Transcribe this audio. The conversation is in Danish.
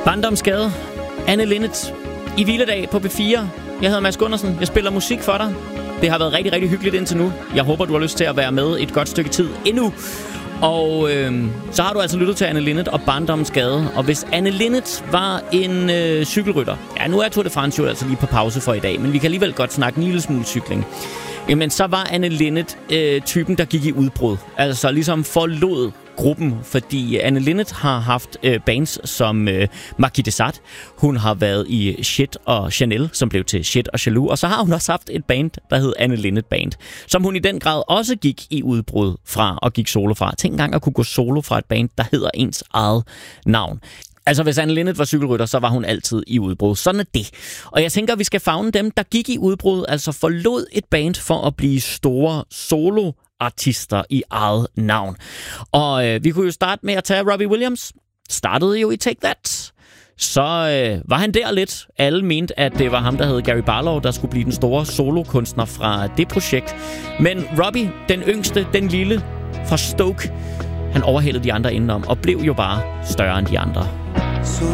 Barndomsgade, Anne Linnet i Hviledag på P4. Jeg hedder Mads Gundersen. Jeg spiller musik for dig. Det har været rigtig, rigtig hyggeligt indtil nu. Jeg håber, du har lyst til at være med et godt stykke tid endnu. Og så har du altså lyttet til Anne Linnet og Barndomsgade. Og hvis Anne Linnet var en cykelrytter... Ja, nu er Tour de France jo altså lige på pause for i dag, men vi kan alligevel godt snakke en lille smule cykling. Jamen, så var Anne Linnet typen, der gik i udbrud. Altså ligesom forlod gruppen, fordi Anne Linnet har haft bands som Marquis de Sade. Hun har været i Shit og Chanel, som blev til Shit og Jaloux. Og så har hun også haft et band, der hed Anne Linnet Band, som hun i den grad også gik i udbrud fra og gik solo fra. Tænk engang at kunne gå solo fra et band, der hedder ens eget navn. Altså, hvis Anne Linnet var cykelrytter, så var hun altid i udbrud. Sådan er det. Og jeg tænker, at vi skal favne dem, der gik i udbrud, altså forlod et band for at blive store soloartister i eget navn. Og vi kunne jo starte med at tage Robbie Williams. Startede jo i Take That. Så var han der lidt. Alle mente, at det var ham, der hed Gary Barlow, der skulle blive den store solokunstner fra det projekt. Men Robbie, den yngste, den lille fra Stoke, han overhældede de andre indenom og blev jo bare større end de andre. So